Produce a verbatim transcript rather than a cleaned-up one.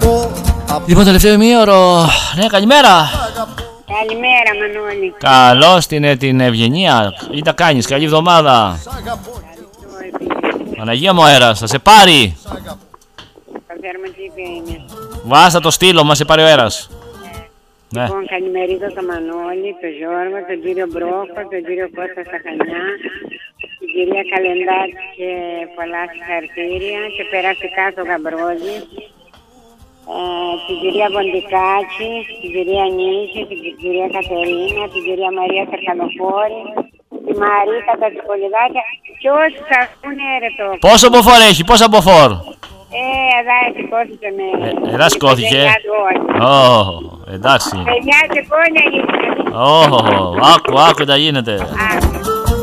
Λοιπόν, τελευταίο ημίωρο. Ναι, καλημέρα. Καλημέρα, Μανώλη. Καλώς την, την Ευγενία. Τι τα κάνεις, καλή εβδομάδα. Παναγία μου αέρας, θα σε πάρει. Θα ξέρουμε τι είναι. Βάστα το στείλω, μας σε πάρει ο αέρας. Ναι. Λοιπόν, καλημερίζω τον Μανώλη, τον Γιώργο, τον κύριο Μπρόχο, τον κύριο Κώστα στα Χανιά, την κυρία Καλεντάκη και πολλά συγχαρητήρια και περαστικά στο Γαμπρόζη, ε, την κυρία Βοντικάκη, την κυρία Νίκη, την κυρία Κατερίνα, την κυρία Μαρία Καρκαλοφόρη, τη Μαρίτα τα Τσικολιδάκια και όσοι θα ακούνε ερετό. Πόσο μποφόρ έχει, πόσα μποφόρ? Ε, εδώ σηκώθηκε με... Ε, εδώ σηκώθηκε. Ω, εντάξει. Παιδιά σε πόνια γίνεται. Ω, άκου, άκου τα γίνεται.